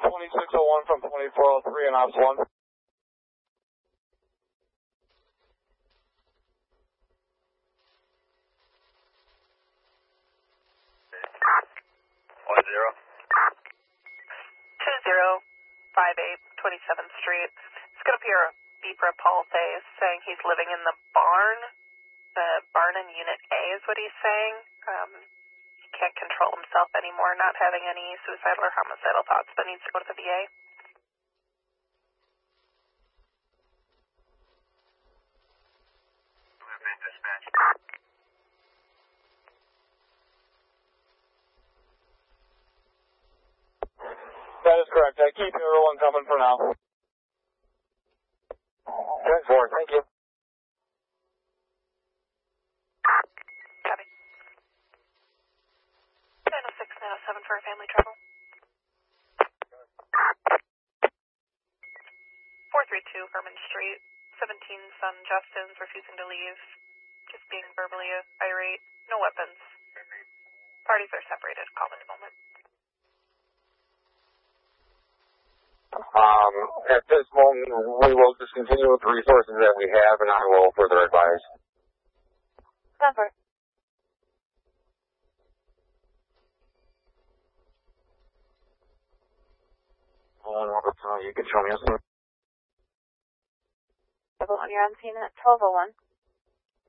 2601 from 2403 and Ops 1. 2058 27th Street. It's going to appear Beeper Paul Faye saying he's living in the barn. The barn in Unit A is what he's saying. He can't control himself anymore, not having any suicidal or homicidal thoughts, but needs to go to the VA. That is correct. I keep everyone coming for now. 10-4, thank you. Copy. 906, 907 for family travel. 432 Herman Street. 17 son Justin's refusing to leave. Just being verbally irate. No weapons. Parties are separated. Call at the moment. At this moment, we will just continue with the resources that we have, and I will further advise. Stanford. You can show me a scene. You're on scene at 1201.